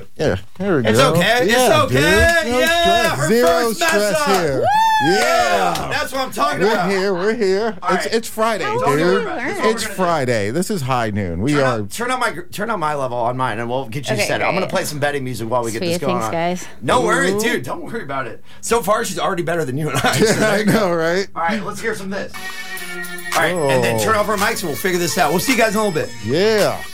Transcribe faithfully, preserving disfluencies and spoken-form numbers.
you. Yeah, here we It's go. okay. Yeah, it's okay. Dude. No yeah. stress. Her Zero first mess stress up. here. Woo! Yeah. Yeah. That's what I'm talking We're about. here. We're here. All It's right. it's Friday, Don't worry dude. about it. This is what It's we're gonna do. Friday. This is high noon. We Turn are. up, turn up my turn up my level on mine, and we'll get you Okay, set. I'm great. gonna play some betting music while we get Sweet, this going thanks, on. guys. No worries, dude. Don't worry about it. So far, she's already better than you and I. So there I you go. know, right? All right, let's hear some of this. All right, and then Oh. turn off our mics, and we'll figure this out. We'll see you guys in a little bit. Yeah.